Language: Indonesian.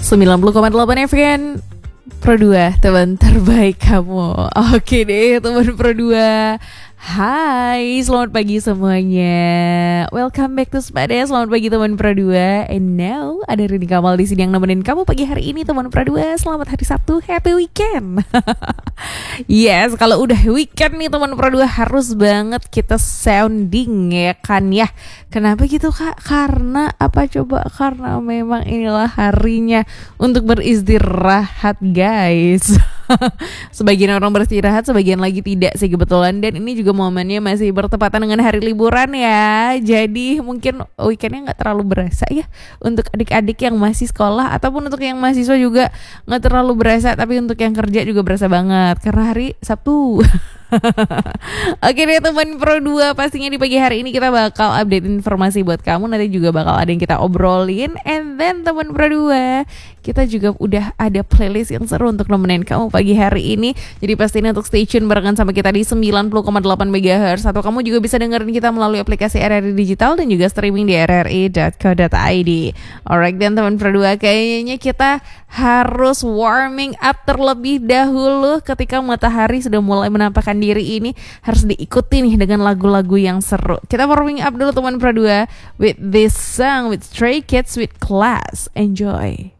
90,8 FM Pro 2, teman terbaik kamu. Oke deh teman Pro 2. Hai, selamat pagi semuanya. Welcome back to Spada. Selamat pagi teman Pro 2. And now ada Rini Kamal di sini yang nemenin kamu pagi hari ini teman Pro 2. Selamat hari Sabtu, happy weekend. Yes, kalau udah weekend nih teman Pro 2 harus banget kita sounding ya kan ya. Kenapa gitu Kak? Karena apa coba? Karena memang inilah harinya untuk beristirahat guys. Sebagian orang beristirahat, sebagian lagi tidak sih kebetulan. Dan ini juga momennya masih bertepatan dengan hari liburan ya. Jadi mungkin weekendnya gak terlalu berasa ya untuk adik-adik yang masih sekolah, ataupun untuk yang mahasiswa juga gak terlalu berasa. Tapi untuk yang kerja juga berasa banget karena hari Sabtu. Oke deh teman Pro 2, pastinya di pagi hari ini kita bakal update informasi buat kamu. Nanti juga bakal ada yang kita obrolin. And then teman Pro 2, kita juga udah ada playlist yang seru untuk nemenin kamu pagi hari ini. Jadi pastinya untuk stay tune barengan sama kita di 90,8 MHz. Atau kamu juga bisa dengerin kita melalui aplikasi RRI Digital dan juga streaming di rri.co.id. Alright dan teman Pro 2, kayaknya kita harus warming up terlebih dahulu. Ketika matahari sudah mulai menampakkan diri ini, harus diikuti nih dengan lagu-lagu yang seru. Kita warming up dulu teman Pro 2 with this song with Stray Kids with Class. Enjoy.